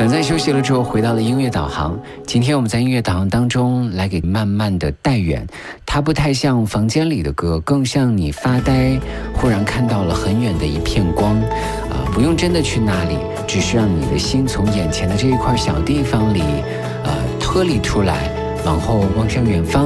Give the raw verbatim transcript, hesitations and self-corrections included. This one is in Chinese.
短暂休息了之后，回到了音乐导航。今天我们在音乐导航当中来给慢慢的带远，它不太像房间里的歌，更像你发呆，忽然看到了很远的一片光，呃，不用真的去那里，只是让你的心从眼前的这一块小地方里，呃，脱离出来，往后望向远方。